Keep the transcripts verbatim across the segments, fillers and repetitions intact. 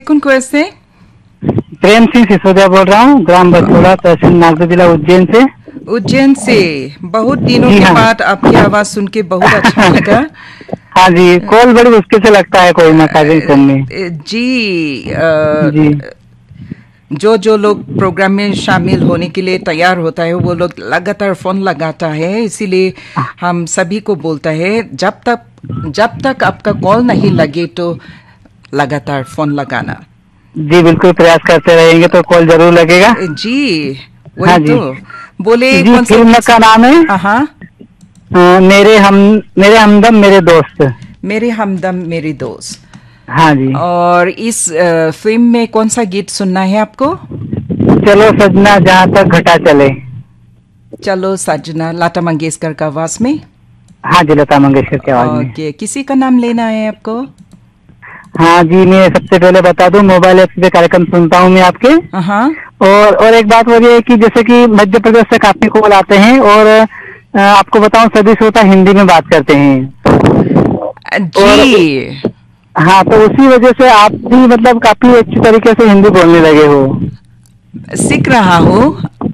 कौन को ऐसे? प्रेम सिंह सिसोदिया बोल रहा हूँ, ग्राम बचोड़ा, तहसील नागदा, जिला उज्जैन से। उज्जैन से बहुत दिनों जी के हाँ। बाद आपकी आवाज सुन के बहुत अच्छा लगा। हाँ जी, कॉल बड़ी मुश्किल से लगता है कोई ना कार्यक्रम में। अ, जी अ, जी जो जो लोग प्रोग्राम में शामिल होने के लिए तैयार होता है वो लोग लगातार फोन लगाता है, इसीलिए हम सभी को बोलता है जब तक जब तक आपका कॉल नहीं लगे तो लगातार फोन लगाना। जी बिल्कुल, प्रयास करते रहेंगे तो कॉल जरूर लगेगा। जी वही हाँ जी। तो बोले जी, कौन सा फिल्म गीत? का नाम है हाँ, अ, मेरे हम मेरे हमदम मेरे दोस्त। मेरे हमदम मेरे दोस्त। हाँ जी। और इस अ, फिल्म में कौन सा गीत सुनना है आपको? चलो सजना जहाँ तक घटा चले। चलो सजना, लता मंगेशकर का आवाज में। हाँ जी, लता मंगेशकर की आवाज में। ओके, किसी का नाम लेना है आपको? हाँ जी, मैं सबसे पहले बता दूं, मोबाइल ऐप पे कार्यक्रम सुनता हूँ मैं आपके। हाँ और और एक बात वो ये है कि जैसे कि मध्य प्रदेश से काफी कॉल आते हैं, और अ, आपको बताऊं सभी श्रोता हिंदी में बात करते हैं। और जी, हाँ, तो उसी वजह से आप भी मतलब काफी अच्छी तरीके से हिंदी बोलने लगे हो। सीख रहा हूँ।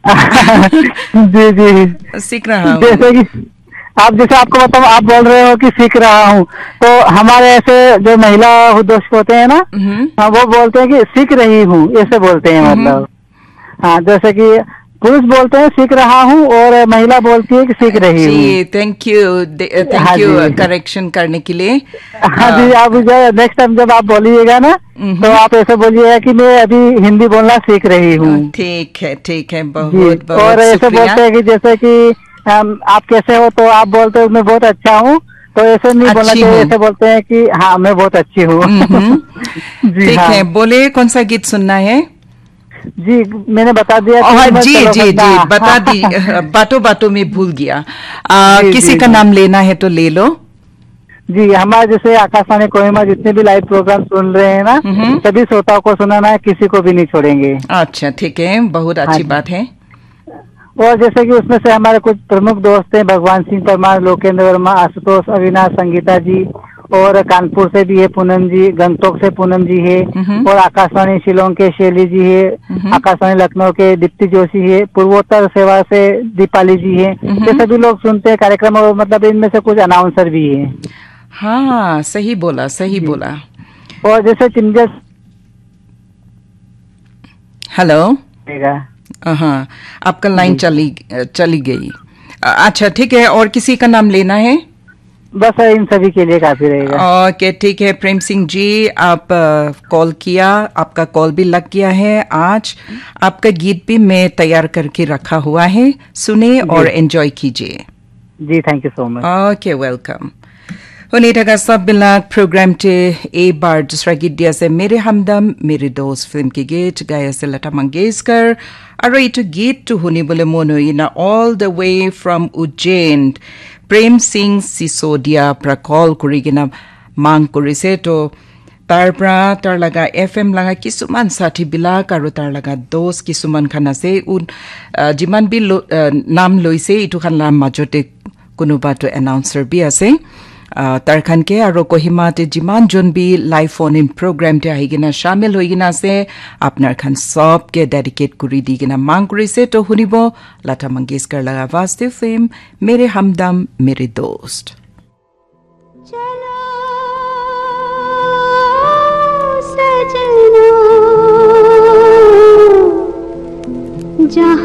जी जी। सीख रहा हूँ। जैसे कि आप जैसे आपको बताऊं, आप बोल रहे हो कि सीख रहा हूँ, तो हमारे ऐसे जो महिला दोस्त होते हैं ना, हम्म हाँ, वो बोलते हैं कि सीख रही हूँ, ऐसे बोलते हैं हम्म। मतलब। हाँ, जैसे कि पुरुष बोलते हैं सीख रहा हूँ, और महिला बोलती है कि सीख रही हूँ। जी, थैंक यू हाँ थैंक यू जी। करेक्शन करने के लिए। हाँ जी, आप नेक्स्ट टाइम जब आप बोलिएगा ना, तो आप ऐसे बोलिएगा कि मैं अभी हिंदी बोलना सीख रही हूँ। अ, ठीक है ठीक है, जी। बहुत और बहुत ऐसे शुक्रिया। बोलते हैं कि जैसे कि हम, आप कैसे हो, तो आप बोलते हो मैं बहुत अच्छा हूँ, तो ऐसे नहीं बोलना अच्छी चाहिए, हूँ। ऐसे बोलते हैं कि हाँ मैं बहुत अच्छी हूँ। हम्म। जी ठीक हाँ। है, बोले कौन सा गीत सुनना है? जी, मैंने बता दिया हाँ फिल्म जी चलो जी सजना। जी, बता दी। हाँ। बातों बातों में भूल गया। आ, जी किसी जी का जी। नाम लेना है तो ले लो। जी, हमारे जैसे आकाशवाणी कोहिमा जितने भी लाइव प्रोग्राम सुन रहे हैं ना, हम्म। सभी श्रोताओं को सुनाना है, किसी को भी नहीं छोड़ेंगे। अच्छा ठीक है, बहुत हाँ अच्छी जी। बात है। और जैसे कि उसमें से हमारे कुछ प्रमुख दोस्त हैं, भगवान सिंह परमार, लोकेंद्र वर्मा, आशुतोष, अविनाश, संगीता जी, और कानपुर से भी है पूनम जी, गंगटोक से पूनम जी है, हम्म और आकाशवाणी शिलोंग के शैली जी है, हम्म आकाशवाणी लखनऊ के दीप्ति जोशी है, पूर्वोत्तर सेवा से दीपाली जी है। ये हम्म। सभी लोग सुनते हैं कार्यक्रम, और मतलब इनमें से कुछ अनाउंसर भी है। हाँ, सही बोला सही जी। बोला। और जैसे चिंजस हेलो। रहेगा। हाँ, आपका लाइन जी, चली चली गई। अ, अच्छा ठीक है, और किसी का नाम लेना है? बस इन सभी के लिए काफी रहेगा। ओके ठीक है, प्रेम सिंह जी, आप कॉल किया, आपका कॉल भी लग गया है। आज आपका गीत भी मैं तैयार करके रखा हुआ है, सुने जी और एंजॉय कीजिए। जी, thank you so much. Okay, welcome. শুনি থকা সববিলাক প্ৰগ্ৰামটি এইবাৰ দুসৰা গীত দি আছে মেৰে হমদম মেৰে দোস্ত ফিল্ম কি গীত গাই আছে লতা মংগেশকাৰ। আৰু এইটো গীতটো শুনিবলৈ মন হৈ না all the way from Ujjain Prem Singh Sisodia পৰা কল কৰি কিনা মাং কৰিছে। তো তাৰ পৰা তাৰ লগা এফ এম লগা কিছুমান সাথীবিলাক আৰু তাৰ লগা দোস্ত কিছুমান খান আছে, যিমান বি নাম লৈছে এইটো খান নাম মাজতে কোনোবাটো এনাউন্সাৰ বি আছে। তাৰ খানকে আৰু কহিমাতে যিমান জন বি লাইভ ফোন ইন প্ৰগ্ৰামতে আহি কিনা শামিল হৈ কিনা আছে, আপোনাৰ খান সবকে ডেডিকেট কৰি দি কিনা মাং কৰিছে। তো শুনিব লতা মংগেশকাৰ লগা আৱাজতে ফিল্ম মেৰে হমদম মেৰে দোস্ত। सजना जहाँ